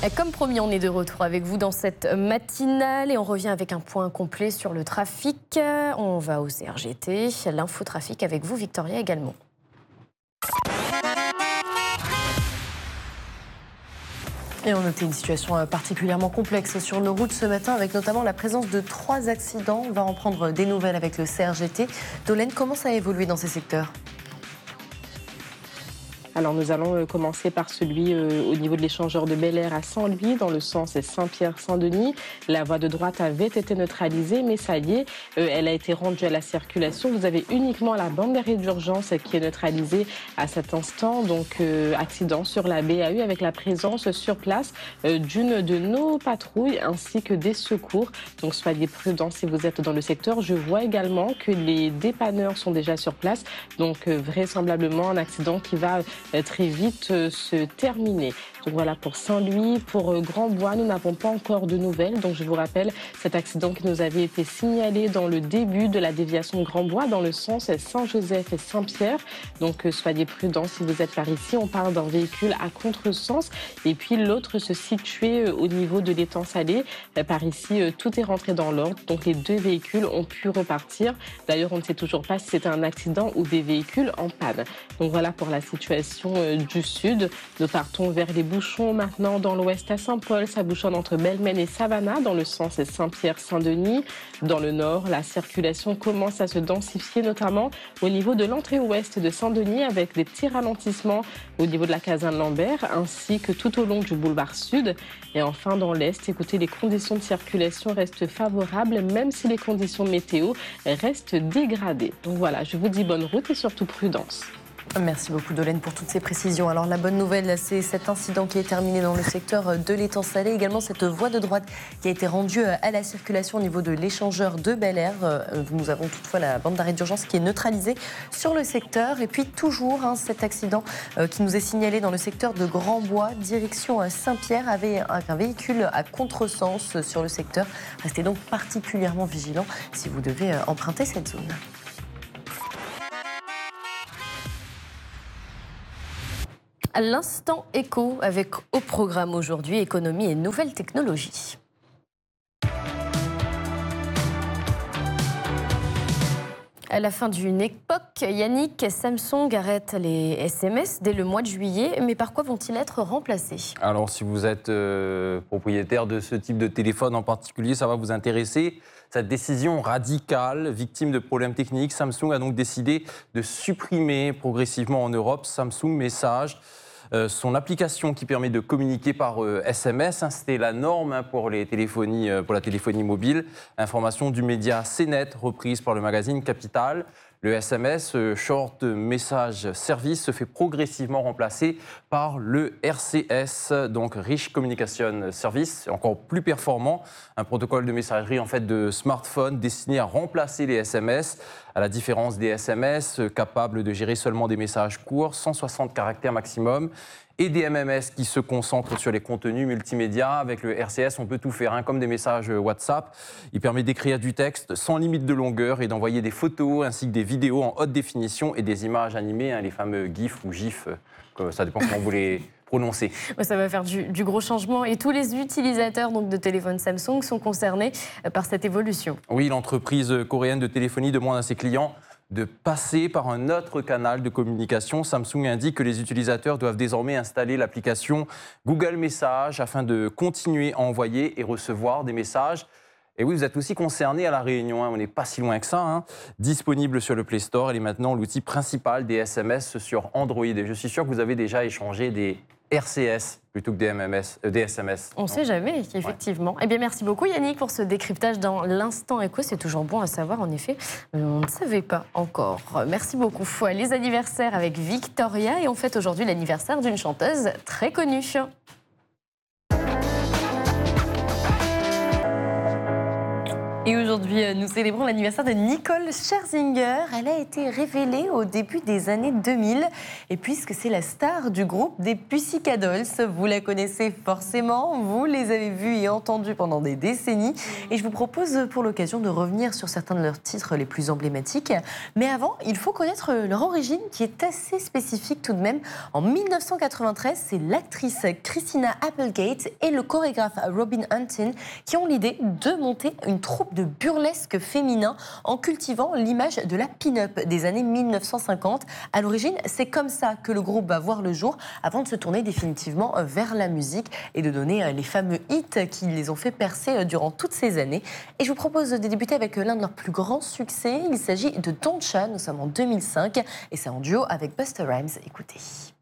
Et comme promis, on est de retour avec vous dans cette matinale et on revient avec un point complet sur le trafic. On va au CRGT, l'infotrafic avec vous, Victoria, également. Et on notait une situation particulièrement complexe sur nos routes ce matin, avec notamment la présence de 3 accidents. On va en prendre des nouvelles avec le CRGT. Dolène, comment ça a évolué dans ces secteurs ? Alors nous allons commencer par celui au niveau de l'échangeur de Bel-Air à Saint-Louis, dans le sens Saint-Pierre-Saint-Denis. La voie de droite avait été neutralisée, mais ça y est, elle a été rendue à la circulation. Vous avez uniquement la bande d'arrêt d'urgence qui est neutralisée à cet instant. Donc accident sur la BAU avec la présence sur place d'une de nos patrouilles ainsi que des secours. Donc soyez prudents si vous êtes dans le secteur. Je vois également que les dépanneurs sont déjà sur place. Donc vraisemblablement un accident qui va très vite se terminer. Donc voilà pour Saint-Louis. Pour Grand-Bois, nous n'avons pas encore de nouvelles. Donc je vous rappelle cet accident qui nous avait été signalé dans le début de la déviation de Grand-Bois dans le sens Saint-Joseph et Saint-Pierre. Donc soyez prudents si vous êtes par ici. On parle d'un véhicule à contresens et puis l'autre se situait au niveau de l'étang Salé. Par ici, tout est rentré dans l'ordre. Donc les 2 véhicules ont pu repartir. D'ailleurs, on ne sait toujours pas si c'était un accident ou des véhicules en panne. Donc voilà pour la situation du sud. Nous partons vers les bouchons maintenant dans l'ouest à Saint-Paul. Ça bouchonne entre Belmen et Savannah dans le sens Saint-Pierre-Saint-Denis. Dans le nord, la circulation commence à se densifier, notamment au niveau de l'entrée ouest de Saint-Denis avec des petits ralentissements au niveau de la caserne Lambert ainsi que tout au long du boulevard sud. Et enfin dans l'est, écoutez, les conditions de circulation restent favorables même si les conditions météo restent dégradées. Donc voilà, je vous dis bonne route et surtout prudence. Merci beaucoup Dolène pour toutes ces précisions. Alors la bonne nouvelle, c'est cet incident qui est terminé dans le secteur de l'étang Salé. Également cette voie de droite qui a été rendue à la circulation au niveau de l'échangeur de Bel-Air. Nous avons toutefois la bande d'arrêt d'urgence qui est neutralisée sur le secteur. Et puis toujours cet accident qui nous est signalé dans le secteur de Grand-Bois, direction Saint-Pierre, avec un véhicule à contresens sur le secteur. Restez donc particulièrement vigilants si vous devez emprunter cette zone. À l'instant éco, avec au programme aujourd'hui économie et nouvelles technologies. À la fin d'une époque, Yannick, Samsung arrête les SMS dès le mois de juillet. Mais par quoi vont-ils être remplacés ? Alors, si vous êtes propriétaire de ce type de téléphone en particulier, ça va vous intéresser. Cette décision radicale, victime de problèmes techniques, Samsung a donc décidé de supprimer progressivement en Europe Samsung Message. Son application qui permet de communiquer par SMS, c'était la norme pour la téléphonie mobile. Information du média CNET, reprise par le magazine Capital. Le SMS, Short Message Service, se fait progressivement remplacer par le RCS, donc Rich Communication Service, encore plus performant. Un protocole de messagerie en fait de smartphone destiné à remplacer les SMS, à la différence des SMS, capables de gérer seulement des messages courts, 160 caractères maximum, et des MMS qui se concentrent sur les contenus multimédia. Avec le RCS, on peut tout faire, comme des messages WhatsApp. Il permet d'écrire du texte sans limite de longueur et d'envoyer des photos ainsi que des vidéos en haute définition et des images animées, les fameux GIF ou GIF, ça dépend comment vous les prononcez. Ça va faire du gros changement et tous les utilisateurs donc, de téléphones Samsung sont concernés par cette évolution. Oui, l'entreprise coréenne de téléphonie demande à ses clients de passer par un autre canal de communication. Samsung indique que les utilisateurs doivent désormais installer l'application Google Messages afin de continuer à envoyer et recevoir des messages. Et oui, vous êtes aussi concerné à La Réunion, on n'est pas si loin que ça. Disponible sur le Play Store, elle est maintenant l'outil principal des SMS sur Android. Et je suis sûr que vous avez déjà échangé des RCS plutôt que des SMS. On ne sait jamais, effectivement. Ouais. Eh bien, merci beaucoup Yannick pour ce décryptage dans l'instant éco. C'est toujours bon à savoir, en effet. On ne savait pas encore. Merci beaucoup. Les anniversaires avec Victoria et on fête aujourd'hui l'anniversaire d'une chanteuse très connue. Et aujourd'hui, nous célébrons l'anniversaire de Nicole Scherzinger. Elle a été révélée au début des années 2000. Et puisque c'est la star du groupe des Pussycat Dolls, vous la connaissez forcément, vous les avez vus et entendus pendant des décennies. Et je vous propose pour l'occasion de revenir sur certains de leurs titres les plus emblématiques. Mais avant, il faut connaître leur origine qui est assez spécifique tout de même. En 1993, c'est l'actrice Christina Applegate et le chorégraphe Robin Hunting qui ont l'idée de monter une troupe de burlesque féminin en cultivant l'image de la pin-up des années 1950. À l'origine, c'est comme ça que le groupe va voir le jour avant de se tourner définitivement vers la musique et de donner les fameux hits qui les ont fait percer durant toutes ces années. Et je vous propose de débuter avec l'un de leurs plus grands succès. Il s'agit de Don't Cha, nous sommes en 2005 et c'est en duo avec Busta Rhymes. Écoutez.